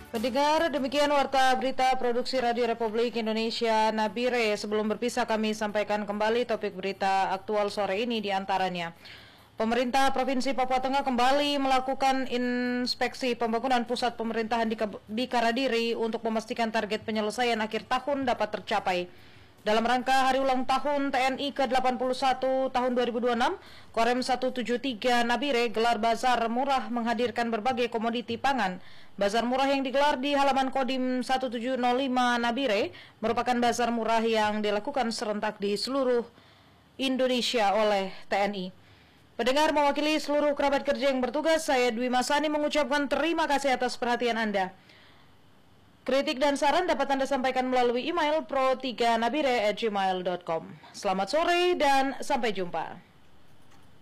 Pendengar, demikian warta berita produksi Radio Republik Indonesia Nabire. Sebelum berpisah kami sampaikan kembali topik berita aktual sore ini diantaranya. Pemerintah Provinsi Papua Tengah kembali melakukan inspeksi pembangunan pusat pemerintahan di Karadiri untuk memastikan target penyelesaian akhir tahun dapat tercapai. Dalam rangka hari ulang tahun TNI ke-81 tahun 2026, Korem 173 Nabire gelar bazar murah menghadirkan berbagai komoditi pangan. Bazar murah yang digelar di halaman Kodim 1705 Nabire merupakan bazar murah yang dilakukan serentak di seluruh Indonesia oleh TNI. Pendengar, mewakili seluruh kerabat kerja yang bertugas, saya Dwi Masani mengucapkan terima kasih atas perhatian Anda. Kritik dan saran dapat Anda sampaikan melalui email pro3nabire@gmail.com. Selamat sore dan sampai jumpa.